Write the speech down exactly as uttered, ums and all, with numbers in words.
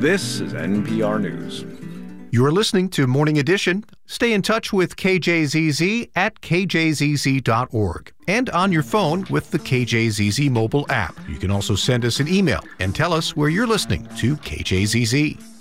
This is N P R News. You are listening to Morning Edition. Stay in touch with K J Z Z at k j z z dot org and on your phone with the K J Z Z mobile app. You can also send us an email and tell us where you're listening to K J Z Z.